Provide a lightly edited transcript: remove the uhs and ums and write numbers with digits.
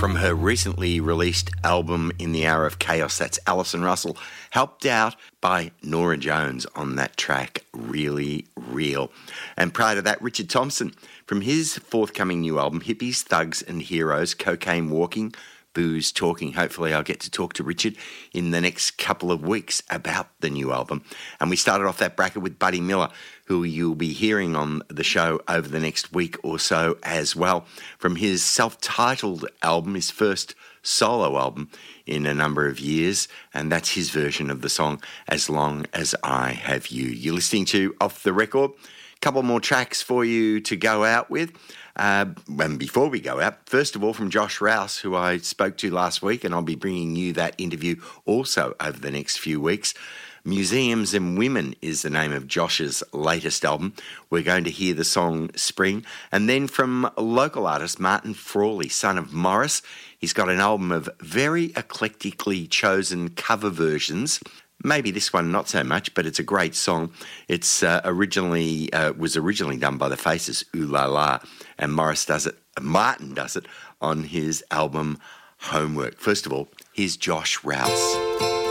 from her recently released album In the Hour of Chaos. That's Alison Russell, helped out by Norah Jones on that track, Really Real. And prior to that, Richard Thompson from his forthcoming new album, Hippies, Thugs and Heroes, Cocaine Walking, Booze Talking. Hopefully I'll get to talk to Richard in the next couple of weeks about the new album. And we started off that bracket with Buddy Miller, who you'll be hearing on the show over the next week or so as well, from his self-titled album, his first solo album in a number of years, and that's his version of the song As Long As I Have You. You're listening to Off the Record. A couple more tracks for you to go out with. And before we go out, first of all, from Josh Rouse, who I spoke to last week, and I'll be bringing you that interview also over the next few weeks. Museums and Women is the name of Josh's latest album. We're going to hear the song Spring. And then from local artist Martin Frawley, son of Morris, he's got an album of very eclectically chosen cover versions. Maybe this one not so much, but it's a great song. It's was originally done by the Faces, Ooh La La, and Martin does it on his album Homework. First of all, here's Josh Rouse.